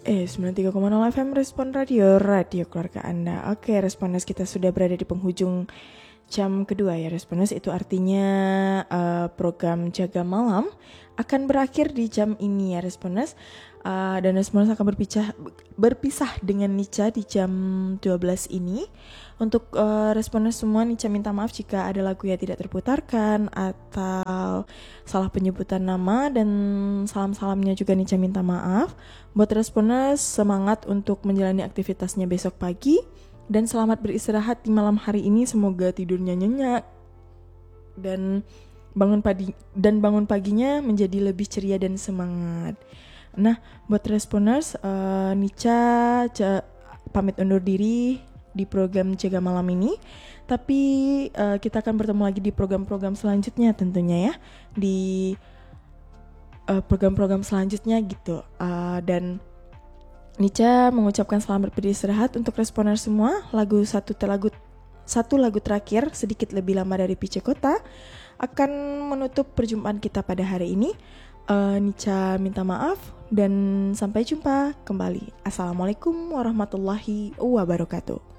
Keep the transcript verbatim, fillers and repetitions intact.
Eh, sembilan puluh tiga koma nol F M Respon Radio, radio keluarga Anda. Oke, Responers, kita sudah berada di penghujung jam kedua ya, Responers. Itu artinya uh, program Jaga Malam akan berakhir di jam ini ya, Responers. Uh, dan Responers akan berpisah, berpisah dengan Nica di jam dua belas ini. Untuk uh, Responers semua, Nica minta maaf jika ada lagu yang tidak terputarkan atau salah penyebutan nama, dan salam-salamnya juga Nica minta maaf. Buat Responers, semangat untuk menjalani aktivitasnya besok pagi, dan selamat beristirahat di malam hari ini. Semoga tidurnya nyenyak dan bangun pagi dan bangun paginya menjadi lebih ceria dan semangat. Nah, buat Responers, uh, Nica ca- pamit undur diri di program Jaga Malam ini. Tapi uh, kita akan bertemu lagi di program-program selanjutnya tentunya ya, di uh, program-program selanjutnya gitu. Uh, dan Nica mengucapkan selamat beristirahat untuk Responer semua. Lagu satu lagu satu lagu terakhir, sedikit lebih lama dari Pice Kota, akan menutup perjumpaan kita pada hari ini. Uh, Nica minta maaf dan sampai jumpa kembali. Assalamualaikum warahmatullahi wabarakatuh.